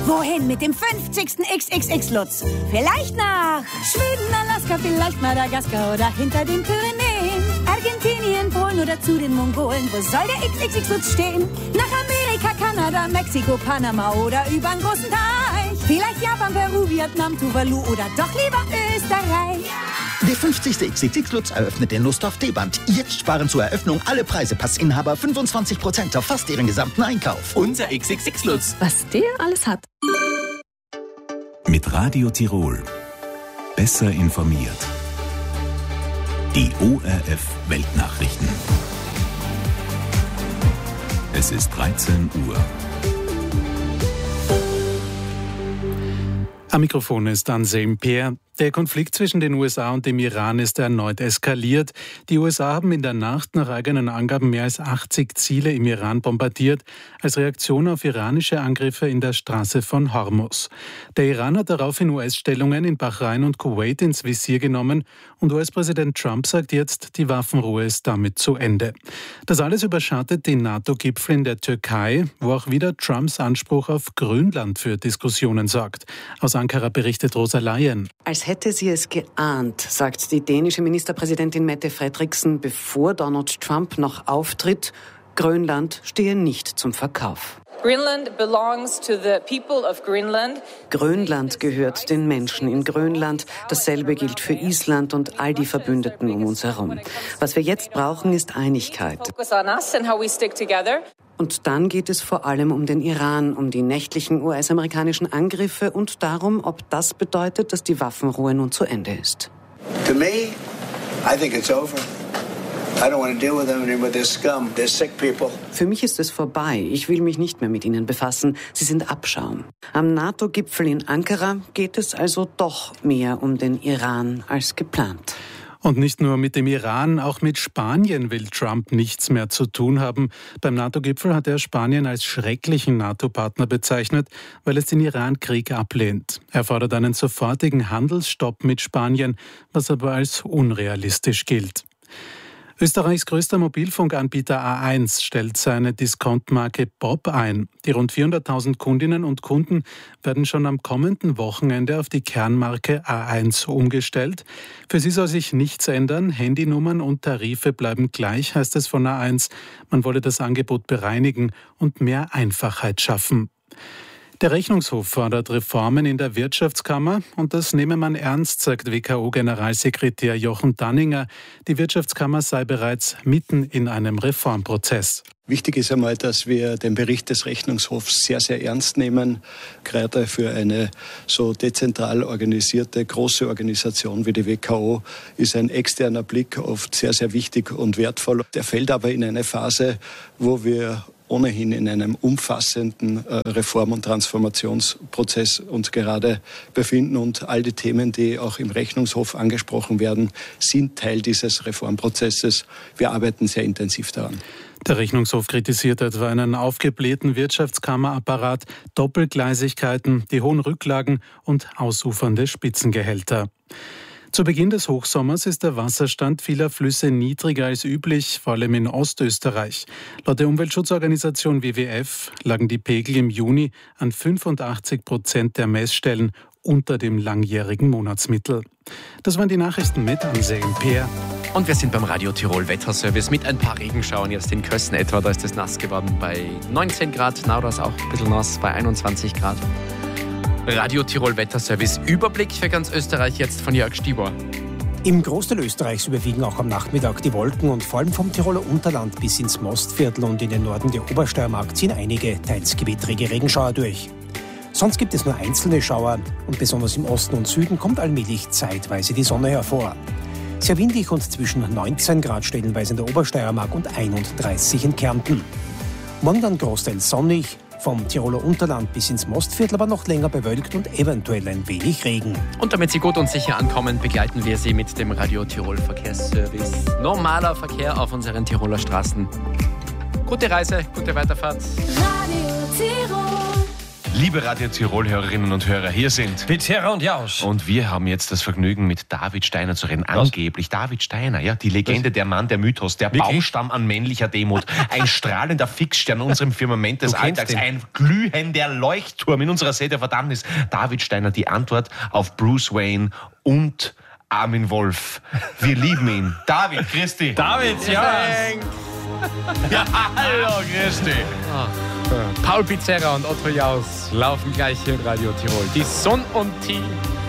Wohin mit dem 50. XXX-Lutz? Vielleicht nach Schweden, Alaska, vielleicht Madagaskar oder hinter den Pyrenäen. Argentinien, Polen oder zu den Mongolen. Wo soll der XXX-Lutz stehen? Nach Amerika, Kanada, Mexiko, Panama oder übern großen Teich. Vielleicht Japan, Peru, Vietnam, Tuvalu oder doch lieber Österreich. Der 50. XXX-Lutz eröffnet den Lusthof D-Band. Jetzt sparen zur Eröffnung alle Preisepassinhaber 25% auf fast ihren gesamten Einkauf. Unser XXX-Lutz. Was der alles hat. Mit Radio Tirol. Besser informiert. Die ORF Weltnachrichten. Es ist 13 Uhr. Am Mikrofon ist Anselm Peer. Der Konflikt zwischen den USA und dem Iran ist erneut eskaliert. Die USA haben in der Nacht nach eigenen Angaben mehr als 80 Ziele im Iran bombardiert, als Reaktion auf iranische Angriffe in der Straße von Hormuz. Der Iran hat daraufhin US-Stellungen in Bahrain und Kuwait ins Visier genommen und US-Präsident Trump sagt jetzt, die Waffenruhe ist damit zu Ende. Das alles überschattet den NATO-Gipfel in der Türkei, wo auch wieder Trumps Anspruch auf Grönland für Diskussionen sorgt. Aus Ankara berichtet Rosa Laien. Als hätte sie es geahnt, sagt die dänische Ministerpräsidentin Mette Frederiksen, bevor Donald Trump noch auftritt, Grönland stehe nicht zum Verkauf. Grönland gehört den Menschen in Grönland. Dasselbe gilt für Island und all die Verbündeten um uns herum. Was wir jetzt brauchen, ist Einigkeit. Und dann geht es vor allem um den Iran, um die nächtlichen US-amerikanischen Angriffe und darum, ob das bedeutet, dass die Waffenruhe nun zu Ende ist. To me, I think it's over. I don't want to deal with them anymore. They're scum. They're sick people. Für mich ist es vorbei. Ich will mich nicht mehr mit ihnen befassen. Sie sind Abschaum. Am NATO-Gipfel in Ankara geht es also doch mehr um den Iran als geplant. Und nicht nur mit dem Iran, auch mit Spanien will Trump nichts mehr zu tun haben. Beim NATO-Gipfel hat er Spanien als schrecklichen NATO-Partner bezeichnet, weil es den Iran-Krieg ablehnt. Er fordert einen sofortigen Handelsstopp mit Spanien, was aber als unrealistisch gilt. Österreichs größter Mobilfunkanbieter A1 stellt seine Diskontmarke Bob ein. Die rund 400.000 Kundinnen und Kunden werden schon am kommenden Wochenende auf die Kernmarke A1 umgestellt. Für sie soll sich nichts ändern. Handynummern und Tarife bleiben gleich, heißt es von A1. Man wolle das Angebot bereinigen und mehr Einfachheit schaffen. Der Rechnungshof fordert Reformen in der Wirtschaftskammer und das nehme man ernst, sagt WKO-Generalsekretär Jochen Danninger. Die Wirtschaftskammer sei bereits mitten in einem Reformprozess. Wichtig ist einmal, dass wir den Bericht des Rechnungshofs sehr, sehr ernst nehmen. Gerade für eine so dezentral organisierte, große Organisation wie die WKO ist ein externer Blick oft sehr, sehr wichtig und wertvoll. Der fällt aber in eine Phase, wo wir ohnehin in einem umfassenden Reform- und Transformationsprozess uns gerade befinden. Und all die Themen, die auch im Rechnungshof angesprochen werden, sind Teil dieses Reformprozesses. Wir arbeiten sehr intensiv daran. Der Rechnungshof kritisiert etwa einen aufgeblähten Wirtschaftskammerapparat, Doppelgleisigkeiten, die hohen Rücklagen und ausufernde Spitzengehälter. Zu Beginn des Hochsommers ist der Wasserstand vieler Flüsse niedriger als üblich, vor allem in Ostösterreich. Laut der Umweltschutzorganisation WWF lagen die Pegel im Juni an 85% der Messstellen unter dem langjährigen Monatsmittel. Das waren die Nachrichten mit Anselm Peer. Und wir sind beim Radio Tirol Wetterservice mit ein paar Regenschauern. Jetzt in Kössen etwa, da ist es nass geworden bei 19 Grad. Nauders auch ein bisschen nass bei 21 Grad. Radio Tirol Wetterservice. Überblick für ganz Österreich jetzt von Jörg Stibor. Im Großteil Österreichs überwiegen auch am Nachmittag die Wolken und vor allem vom Tiroler Unterland bis ins Mostviertel und in den Norden der Obersteiermark ziehen einige teils gewittrige Regenschauer durch. Sonst gibt es nur einzelne Schauer und besonders im Osten und Süden kommt allmählich zeitweise die Sonne hervor. Sehr windig und zwischen 19 Grad stellenweise in der Obersteiermark und 31 in Kärnten. Morgen dann großteils sonnig, vom Tiroler Unterland bis ins Mostviertel aber noch länger bewölkt und eventuell ein wenig Regen. Und damit Sie gut und sicher ankommen, begleiten wir Sie mit dem Radio Tirol Verkehrsservice. Normaler Verkehr auf unseren Tiroler Straßen. Gute Reise, gute Weiterfahrt. Radio Tirol. Liebe Radio Tirol-Hörerinnen und Hörer, hier sind Pizzeria und Jausch. Und wir haben jetzt das Vergnügen, mit David Steiner zu reden. Angeblich David Steiner, ja, die Legende, der Mann, der Mythos, der Baumstamm an männlicher Demut, ein strahlender Fixstern in unserem Firmament des Alltags, ein glühender Leuchtturm in unserer See der Verdammnis. David Steiner, die Antwort auf Bruce Wayne und Armin Wolf. Wir lieben ihn. David, Christi. David, ja. Ja, hallo, Christi. Paul Pizzerra und Otto Jaus laufen gleich hier in Radio Tirol. Die Sonne und die